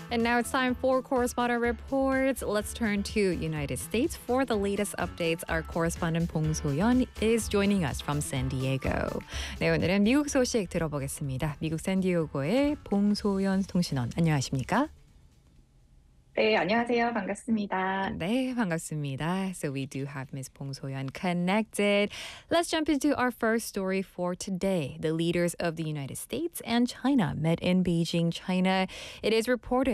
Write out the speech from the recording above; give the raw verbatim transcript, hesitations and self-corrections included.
And now it's time for correspondent reports. Let's turn to United States for the latest updates. Our correspondent Bong So-yeon is joining us from San Diego. 네, 오늘은 미국 소식 들어보겠습니다. 미국 샌디에고의 봉소연 통신원, 안녕하십니까? 네, 안녕하세요. 반갑습니다. 네, 반갑습니다. So we do have Miz Bong So-yeon connected. Let's jump into our first story for today. The leaders of the United States and China met in Beijing, China. It is reported